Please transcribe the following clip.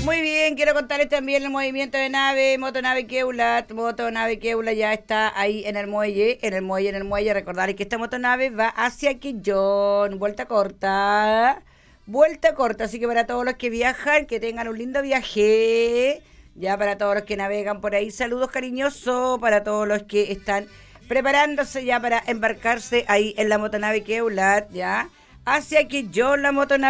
Muy bien, quiero contarles también el movimiento de nave, motonave Keula ya está ahí en el muelle, recordarles que esta motonave va hacia Quillón, vuelta corta, así que para todos los que viajan, que tengan un lindo viaje, ya para todos los que navegan por ahí, saludos cariñosos, para todos los que están preparándose ya para embarcarse ahí en la motonave Keula, ya, hacia Quillón la motonave.